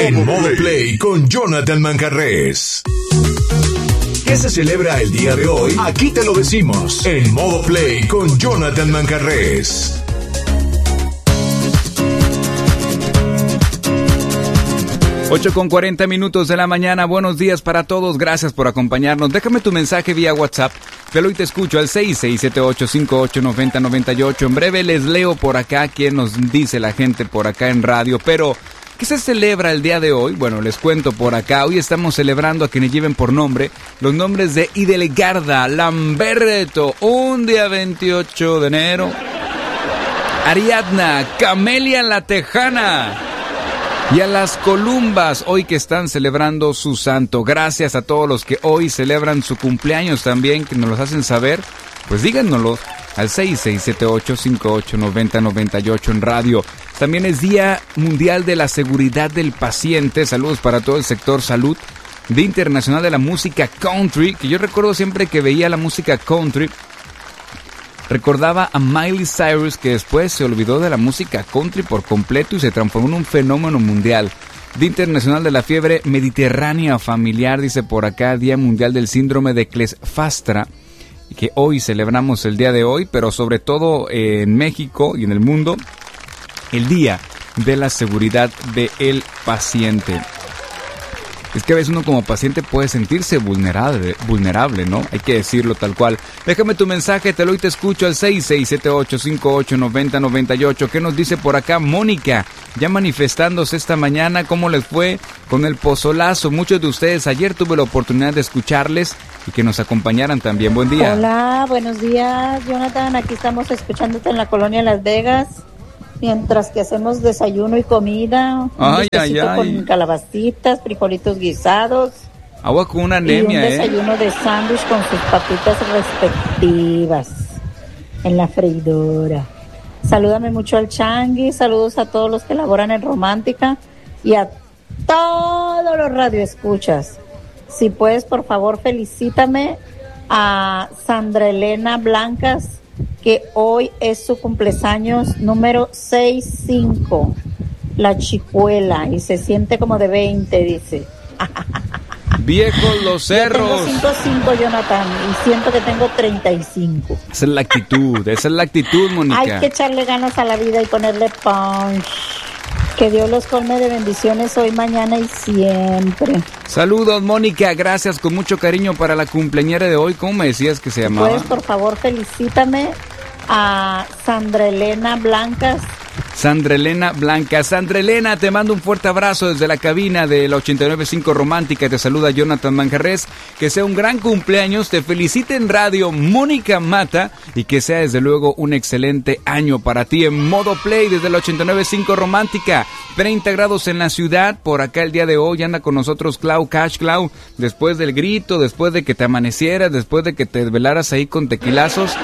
En Modo Play con Jonathan Manjarrés. ¿Qué se celebra el día de hoy? Aquí te lo decimos. En Modo Play con Jonathan Manjarrés. 8:40 de la mañana, buenos días para todos, gracias por acompañarnos. Déjame tu mensaje vía WhatsApp, que hoy te escucho al 6678589098. En breve les leo por acá quién nos dice la gente por acá en radio, pero ¿qué se celebra el día de hoy? Bueno, les cuento por acá, hoy estamos celebrando a quienes lleven por nombre los nombres de Idilgarda Lamberto, un día 28 de enero, Ariadna, Camelia la Tejana, y a las Columbas, hoy que están celebrando su santo. Gracias a todos los que hoy celebran su cumpleaños también, que nos los hacen saber, pues díganoslo al 6678589098 en radio. También es Día Mundial de la Seguridad del Paciente. Saludos para todo el sector salud. Día Internacional de la Música Country, que yo recuerdo siempre que veía la música country, recordaba a Miley Cyrus, que después se olvidó de la música country por completo y se transformó en un fenómeno mundial. Día Internacional de la Fiebre Mediterránea Familiar, dice por acá, Día Mundial del Síndrome de Kleefstra, que hoy celebramos el día de hoy, pero sobre todo en México y en el mundo, el Día de la Seguridad del Paciente. Es que a veces uno como paciente puede sentirse vulnerable, ¿no? Hay que decirlo tal cual. Déjame tu mensaje, te lo y te escucho al 6678589098. ¿Qué nos dice por acá Mónica? Ya manifestándose esta mañana, ¿cómo les fue con el pozolazo? Muchos de ustedes, ayer tuve la oportunidad de escucharles y que nos acompañaran también. Buen día. Hola, buenos días, Jonathan. Aquí estamos escuchándote en la colonia Las Vegas, mientras que hacemos desayuno y comida. Ay. Con calabacitas, frijolitos guisados. Agua con una anemia, y un desayuno de sándwich con sus papitas respectivas en la freidora. Salúdame mucho al Changui, saludos a todos los que laboran en Romántica y a todos los radioescuchas. Si puedes, por favor, felicítame a Sandra Elena Blancas, que hoy es su cumpleaños número 65, la chicuela, y se siente como de 20, dice. Viejos los cerros. Yo tengo 5'5", Jonathan, y siento que tengo 35. Esa es la actitud, Mónica. Hay que echarle ganas a la vida y ponerle punch. Que Dios los colme de bendiciones hoy, mañana y siempre. Saludos, Mónica, gracias, con mucho cariño para la cumpleañera de hoy. ¿Cómo me decías que se llamaba? Pues, por favor, felicítame a Sandra Elena Blancas. Sandra Elena Blanca. Sandra Elena, te mando un fuerte abrazo desde la cabina de la 89.5 Romántica. Te saluda Jonathan Manjarrés. Que sea un gran cumpleaños. Te felicite en radio Mónica Mata. Y que sea desde luego un excelente año para ti en Modo Play desde la 89.5 Romántica. 30 grados en la ciudad. Por acá el día de hoy anda con nosotros Clau Cash. Clau, después del grito, después de que te amanecieras, después de que te desvelaras ahí con tequilazos,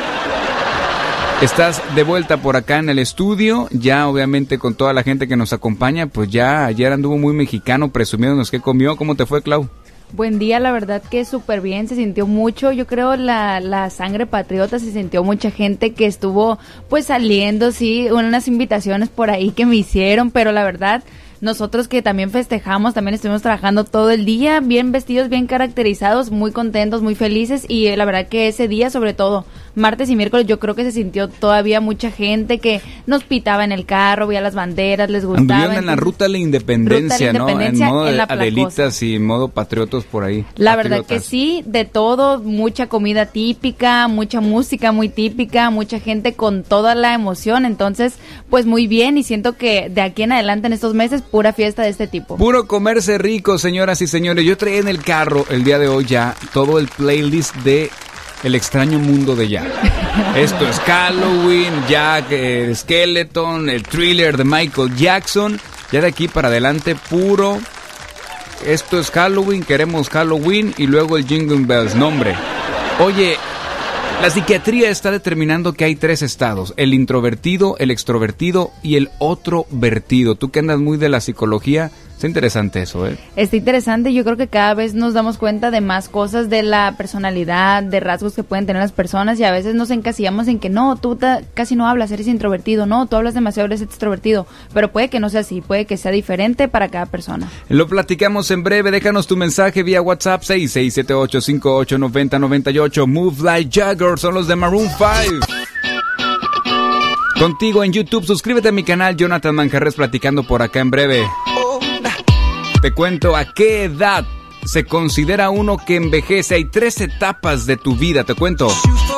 estás de vuelta por acá en el estudio, ya obviamente con toda la gente que nos acompaña. Pues ya ayer anduvo muy mexicano presumiéndonos qué comió. ¿Cómo te fue, Clau? Buen día, la verdad que súper bien, se sintió mucho, yo creo la sangre patriota, se sintió mucha gente que estuvo pues saliendo, sí, unas invitaciones por ahí que me hicieron, pero la verdad, nosotros que también festejamos, también estuvimos trabajando todo el día, bien vestidos, bien caracterizados, muy contentos, muy felices, y la verdad que ese día, sobre todo martes y miércoles, yo creo que se sintió todavía mucha gente que nos pitaba en el carro, veía las banderas, les gustaba. Anduvieron en la ruta de la independencia, ¿no? En modo de Adelitas y modo patriotas por ahí. La verdad que sí, de todo, mucha comida típica, mucha música muy típica, mucha gente con toda la emoción, entonces, pues muy bien, y siento que de aquí en adelante en estos meses, pura fiesta de este tipo. Puro comerse rico, señoras y señores. Yo traía en el carro el día de hoy ya todo el playlist de El extraño mundo de Jack. Esto es Halloween, Jack, Skeleton, el Thriller de Michael Jackson. Ya de aquí para adelante puro. Esto es Halloween, queremos Halloween y luego el Jingle Bells. Nombre. Oye, la psiquiatría está determinando que hay 3 estados: el introvertido, el extrovertido y el otro vertido. Tú que andas muy de la psicología, Está interesante eso, ¿eh? Está interesante, yo creo que cada vez nos damos cuenta de más cosas de la personalidad, de rasgos que pueden tener las personas y a veces nos encasillamos en que no, tú casi no hablas, eres introvertido, no, tú hablas demasiado, eres extrovertido, pero puede que no sea así, puede que sea diferente para cada persona. Lo platicamos en breve, déjanos tu mensaje vía WhatsApp 6678589098. Move Like Jagger, son los de Maroon 5. Contigo en YouTube, suscríbete a mi canal Jonathan Manjarres platicando por acá en breve. Te cuento a qué edad se considera uno que envejece. Hay 3 etapas de tu vida, te cuento.